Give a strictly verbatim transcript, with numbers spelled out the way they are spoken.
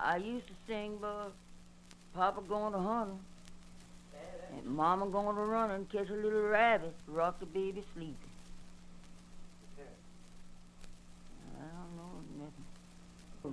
I used to sing, but Papa going to hunt 'em, and Mama going to run and catch a little rabbit, rock the baby sleeping.